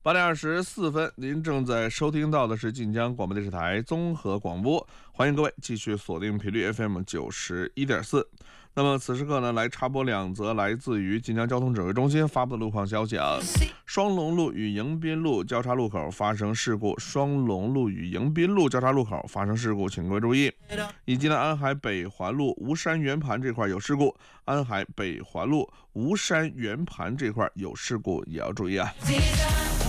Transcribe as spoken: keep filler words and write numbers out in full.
八点二十四分，您正在收听到的是晋江广播电视台综合广播，欢迎各位继续锁定频率 F M 九十一点四。那么此时刻呢，来插播两则来自于晋江交通指挥中心发布的路况消息啊。双龙路与迎宾路交叉路口发生事故，双龙路与迎宾路交叉路口发生事故，请各位注意。以及呢，安海北环路吴山圆盘这块有事故，安海北环路吴山圆盘这块有事故，也要注意啊。